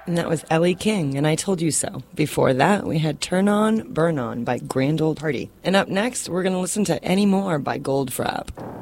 And that was Ellie King, and I Told You So. Before that, we had Turn On, Burn On by Grand Old Party. And up next, we're going to listen to Any More by Goldfrapp.